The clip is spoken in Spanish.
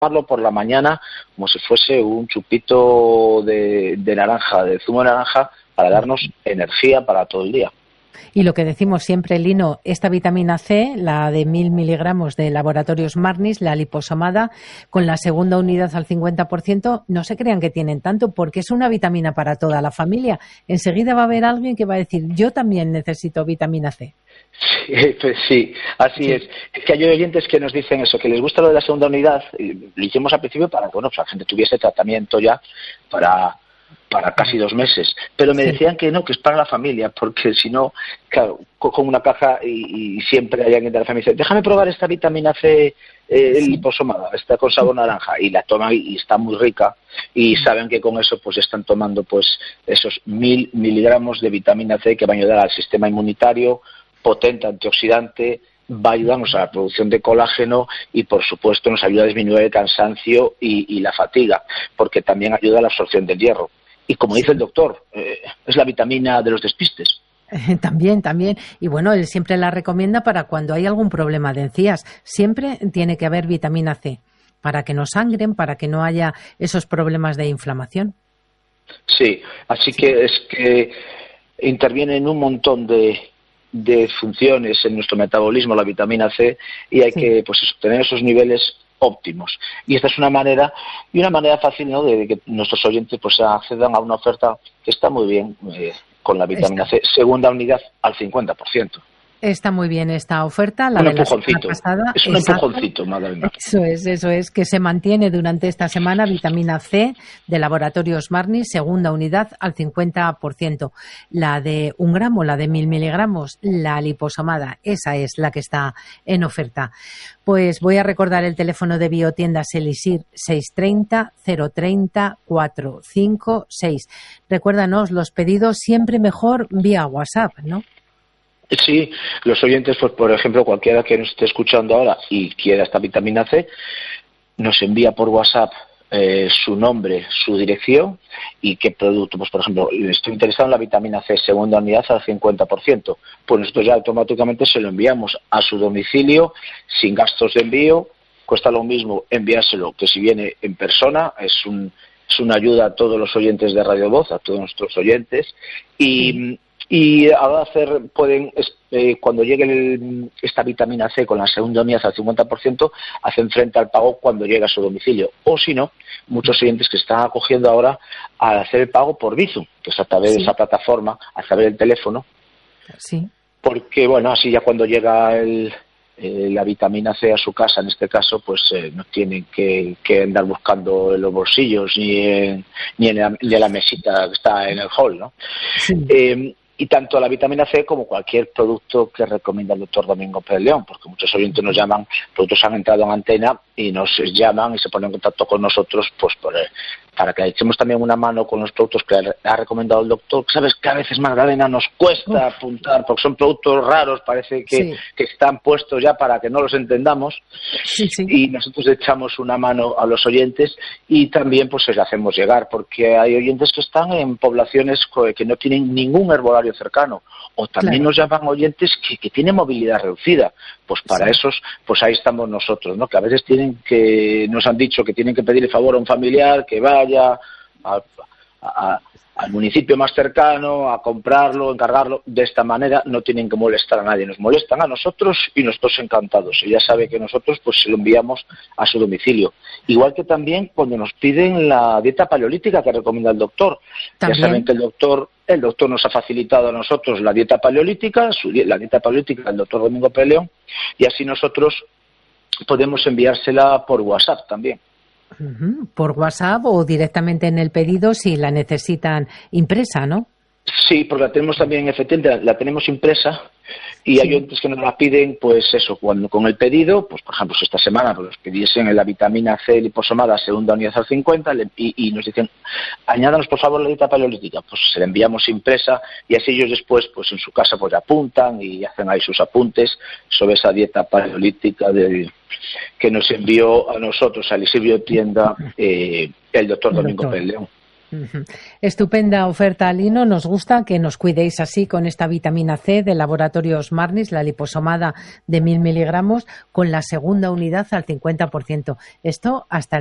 tomarlo por la mañana como si fuese un chupito de naranja, de zumo de naranja, para darnos energía para todo el día. Y lo que decimos siempre, Lino, esta vitamina C, la de 1000 miligramos de Laboratorios Marnis, la liposomada, con la segunda unidad al 50%, no se crean que tienen tanto, porque es una vitamina para toda la familia. Enseguida va a haber alguien que va a decir, yo también necesito vitamina C. Sí, pues sí, así es. Es que hay oyentes que nos dicen eso, que les gusta lo de la segunda unidad. Lo hicimos al principio para que la gente tuviese tratamiento ya para casi 2 meses, pero me decían que no, que es para la familia, porque si no, claro, cojo una caja y siempre hay alguien de la familia que dice, déjame probar esta vitamina C liposomada, esta con sabor naranja, y la toman y está muy rica, y saben que con eso pues están tomando pues esos 1000 miligramos de vitamina C que van a ayudar al sistema inmunitario, potente, antioxidante, va a ayudarnos a la producción de colágeno y, por supuesto, nos ayuda a disminuir el cansancio y la fatiga, porque también ayuda a la absorción del hierro. Y como dice el doctor, es la vitamina de los despistes. También. Y bueno, él siempre la recomienda para cuando hay algún problema de encías. Siempre tiene que haber vitamina C, para que no sangren, para que no haya esos problemas de inflamación. Sí, así que es que interviene en un montón de funciones en nuestro metabolismo la vitamina C, y hay que pues eso, tener esos niveles óptimos. Y esta es una manera fácil, ¿no?, de que nuestros oyentes pues accedan a una oferta que está muy bien con la vitamina C, segunda unidad al 50%. Está muy bien esta oferta, la un de la semana empujoncito. pasada. Es un empujoncito, madre mía. Eso es, que se mantiene durante esta semana vitamina C de Laboratorios Marnis, segunda unidad al 50%. La de 1 gramo, la de 1000 miligramos, la liposomada, esa es la que está en oferta. Pues voy a recordar el teléfono de Biotiendas Elisir, 630 030 456. Recuérdanos, los pedidos siempre mejor vía WhatsApp, ¿no? Sí, los oyentes, pues por ejemplo, cualquiera que nos esté escuchando ahora y quiera esta vitamina C, nos envía por WhatsApp su nombre, su dirección y qué producto. Pues por ejemplo, estoy interesado en la vitamina C, segunda unidad al 50%. Pues nosotros ya automáticamente se lo enviamos a su domicilio sin gastos de envío. Cuesta lo mismo enviárselo que si viene en persona. Es una ayuda a todos los oyentes de Radio Voz, a todos nuestros oyentes. Y ahora pueden, cuando llegue esta vitamina C con la segunda unidad al 50%, hacen frente al pago cuando llega a su domicilio. O si no, muchos oyentes que están acogiendo ahora a hacer el pago por Bizum, que es a través de esa plataforma, a través del teléfono. Sí. Porque, bueno, así ya cuando llega la vitamina C a su casa, en este caso, pues no tienen que andar buscando en los bolsillos ni en la mesita que está en el hall, ¿no? Sí. Y tanto la vitamina C como cualquier producto que recomienda el doctor Domingo Pérez León, porque muchos oyentes nos llaman, productos han entrado en antena y nos llaman y se ponen en contacto con nosotros pues para que echemos también una mano con los productos que ha recomendado el doctor. Sabes que a veces, Magdalena, nos cuesta apuntar porque son productos raros, parece que están puestos ya para que no los entendamos, y nosotros echamos una mano a los oyentes y también pues les hacemos llegar, porque hay oyentes que están en poblaciones que no tienen ningún herbolario cercano, o también nos llaman oyentes que tienen movilidad reducida. Pues para esos, pues ahí estamos nosotros, ¿no? Que a veces nos han dicho que tienen que pedir el favor a un familiar que vaya al municipio más cercano a comprarlo, encargarlo. De esta manera no tienen que molestar a nadie, nos molestan a nosotros y nosotros encantados. Y ya sabe que nosotros pues se lo enviamos a su domicilio. Igual que también cuando nos piden la dieta paleolítica que recomienda el doctor. ¿También? Ya saben que el doctor nos ha facilitado a nosotros la dieta paleolítica, la dieta paleolítica del doctor Domingo Pérez León, y así nosotros podemos enviársela por WhatsApp también. Por WhatsApp o directamente en el pedido si la necesitan impresa, ¿no? Sí, porque la tenemos también, efectivamente, la tenemos impresa y hay oyentes que nos la piden, pues eso, cuando con el pedido, pues por ejemplo, si esta semana pues, nos pidiesen la vitamina C liposomada segunda unidad al 50 y nos dicen, añádanos por favor la dieta paleolítica, pues se la enviamos impresa y así ellos después, pues en su casa, pues apuntan y hacen ahí sus apuntes sobre esa dieta paleolítica que nos envió a nosotros, a Elisir Biotienda, el doctor Domingo Pérez León. Estupenda oferta, Lino. Nos gusta que nos cuidéis así con esta vitamina C de Laboratorios Marnis, la liposomada de 1000 miligramos, con la segunda unidad al 50%. Esto hasta